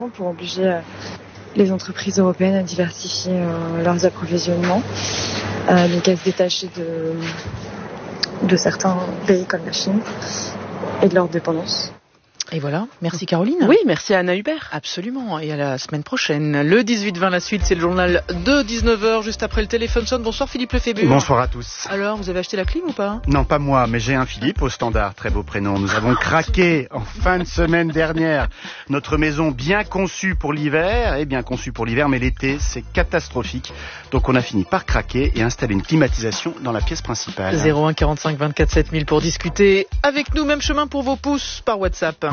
pour obliger les entreprises européennes à diversifier leurs approvisionnements, donc à se détacher de certains pays comme la Chine et de leur dépendance. Et voilà, merci Caroline. Oui, merci Anna Hubert. Absolument, et à la semaine prochaine. Le 18-20, la suite, c'est le journal de 19h, juste après le téléphone sonne. Bonsoir Philippe Lefébure. Bonsoir à tous. Alors, vous avez acheté la clim ou pas ? Non, pas moi, mais j'ai un Philippe au standard, très beau prénom. Nous avons craqué en fin de semaine dernière notre maison bien conçue pour l'hiver, mais l'été, c'est catastrophique. Donc on a fini par craquer et installer une climatisation dans la pièce principale. 01 45 24 7000 pour discuter avec nous, même chemin pour vos pouces par WhatsApp.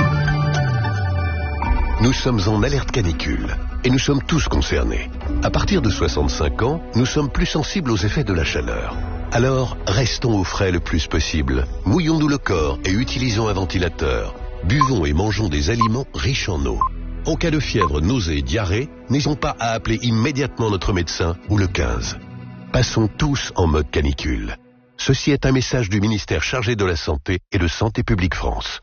Nous sommes en alerte canicule et nous sommes tous concernés. À partir de 65 ans, nous sommes plus sensibles aux effets de la chaleur. Alors, restons au frais le plus possible. Mouillons-nous le corps et utilisons un ventilateur. Buvons et mangeons des aliments riches en eau. En cas de fièvre, nausées et diarrhée, n'hésitons pas à appeler immédiatement notre médecin ou le 15. Passons tous en mode canicule. Ceci est un message du ministère chargé de la Santé et de Santé publique France.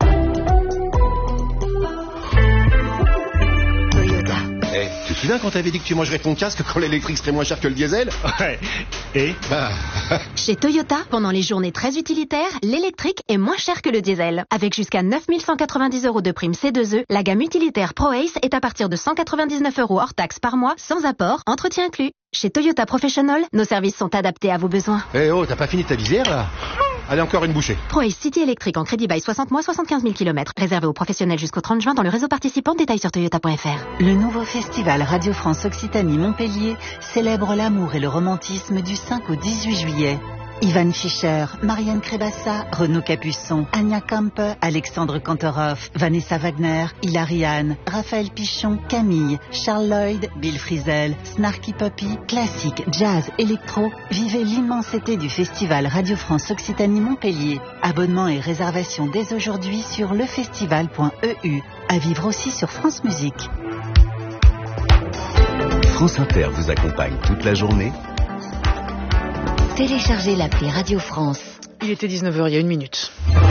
Tu te souviens quand t'avais dit que tu mangerais ton casque quand l'électrique serait moins cher que le diesel ? Ouais. Et Chez Toyota, pendant les journées très utilitaires, l'électrique est moins cher que le diesel. Avec jusqu'à 9 190 € de prime C2E, la gamme utilitaire ProAce est à partir de 199 € hors taxe par mois, sans apport, entretien inclus. Chez Toyota Professional, nos services sont adaptés à vos besoins. Eh oh, t'as pas fini ta visière là ? Allez, encore une bouchée. ProAce City électrique en crédit bail 60 mois, 75 000 km. Réservé aux professionnels jusqu'au 30 juin dans le réseau participant. Détails sur toyota.fr. Le nouveau festival Radio France Occitanie Montpellier célèbre l'amour et le romantisme du 5 au 18 juillet. Ivan Fischer, Marianne Crébassa, Renaud Capuçon, Anya Kampe, Alexandre Kantorov, Vanessa Wagner, Hilary Hahn, Raphaël Pichon, Camille, Charles Lloyd, Bill Frisell, Snarky Puppy, classique, jazz, électro. Vivez l'immensité du festival Radio France Occitanie Montpellier. Abonnement et réservation dès aujourd'hui sur lefestival.eu. À vivre aussi sur France Musique. France Inter vous accompagne toute la journée. Téléchargez l'appli Radio France. Il était 19h, il y a 1 minute.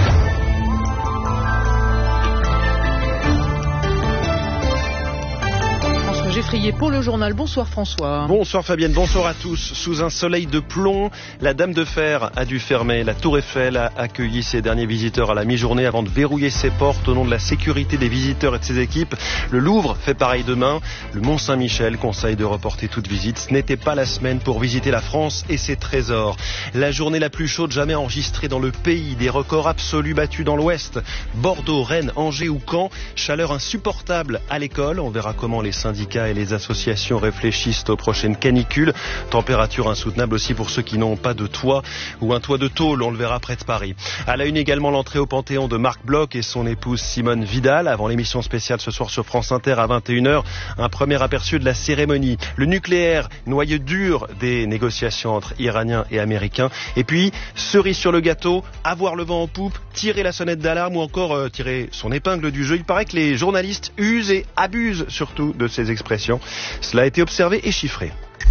Geffrier pour le journal. Bonsoir François. Bonsoir Fabienne, bonsoir à tous. Sous un soleil de plomb, la Dame de Fer a dû fermer. La Tour Eiffel a accueilli ses derniers visiteurs à la mi-journée avant de verrouiller ses portes au nom de la sécurité des visiteurs et de ses équipes. Le Louvre fait pareil demain. Le Mont-Saint-Michel conseille de reporter toute visite. Ce n'était pas la semaine pour visiter la France et ses trésors. La journée la plus chaude jamais enregistrée dans le pays. Des records absolus battus dans l'Ouest. Bordeaux, Rennes, Angers ou Caen. Chaleur insupportable à l'école. On verra comment les syndicats et les associations réfléchissent aux prochaines canicules. Température insoutenable aussi pour ceux qui n'ont pas de toit ou un toit de tôle, on le verra près de Paris. À la une également l'entrée au Panthéon de Marc Bloch et son épouse Simone Vidal. Avant l'émission spéciale ce soir sur France Inter à 21h, un premier aperçu de la cérémonie. Le nucléaire, noyau dur des négociations entre Iraniens et Américains. Et puis, cerise sur le gâteau, avoir le vent en poupe, tirer la sonnette d'alarme ou encore tirer son épingle du jeu. Il paraît que les journalistes usent et abusent surtout de ces expressions. Cela a été observé et chiffré.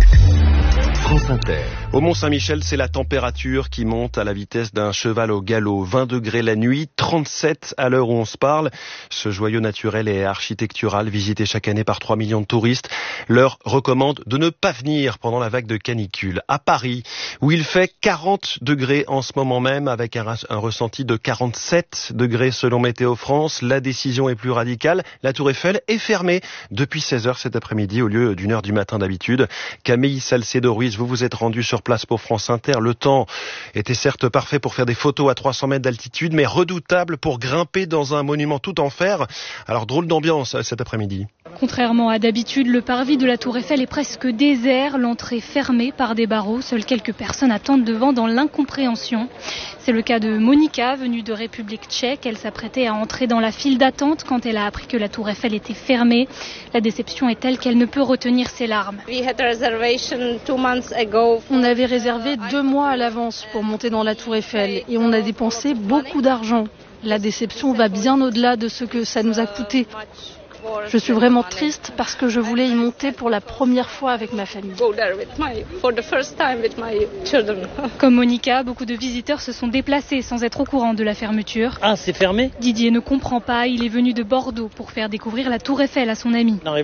France Inter. Au Mont-Saint-Michel, c'est la température qui monte à la vitesse d'un cheval au galop. 20 degrés la nuit, 37 à l'heure où on se parle. Ce joyau naturel et architectural, visité chaque année par 3 millions de touristes, leur recommande de ne pas venir pendant la vague de canicule. À Paris, où il fait 40 degrés en ce moment même, avec un ressenti de 47 degrés selon Météo France, la décision est plus radicale. La Tour Eiffel est fermée depuis 16h cet après-midi au lieu d'1h du matin d'habitude. Camille Salcedo-Ruiz, vous vous êtes rendu sur place pour France Inter. Le temps était certes parfait pour faire des photos à 300 mètres d'altitude, mais redoutable pour grimper dans un monument tout en fer. Alors drôle d'ambiance cet après-midi. Contrairement à d'habitude, le parvis de la Tour Eiffel est presque désert, l'entrée fermée par des barreaux. Seules quelques personnes attendent devant dans l'incompréhension. C'est le cas de Monika, venue de République tchèque. Elle s'apprêtait à entrer dans la file d'attente quand elle a appris que la Tour Eiffel était fermée. La déception est telle qu'elle ne peut retenir ses larmes. On avait réservé 2 mois à l'avance pour monter dans la Tour Eiffel et on a dépensé beaucoup d'argent. La déception va bien au-delà de ce que ça nous a coûté. Je suis vraiment triste parce que je voulais y monter pour la première fois avec ma famille. Comme Monica, beaucoup de visiteurs se sont déplacés sans être au courant de la fermeture. Ah, c'est fermé ? Didier ne comprend pas, il est venu de Bordeaux pour faire découvrir la Tour Eiffel à son ami.